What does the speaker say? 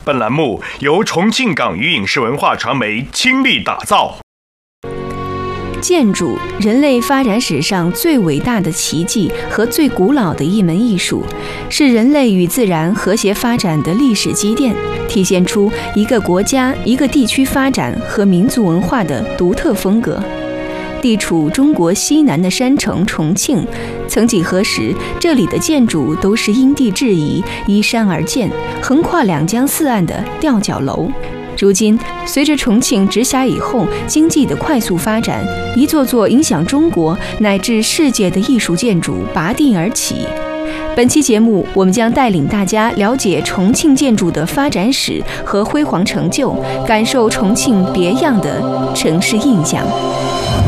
本栏目由重庆港娱影视文化传媒倾力打造。 建筑，人类发展史上最伟大的奇迹和最古老的一门艺术，是人类与自然和谐发展的历史积淀，体现出一个国家、一个地区发展和民族文化的独特风格。地处中国西南的山城重庆，曾几何时，这里的建筑都是因地制宜、依山而建，横跨两江四岸的吊脚楼。如今，随着重庆直辖以后经济的快速发展，一座座影响中国乃至世界的艺术建筑拔地而起。本期节目，我们将带领大家了解重庆建筑的发展史和辉煌成就，感受重庆别样的城市印象。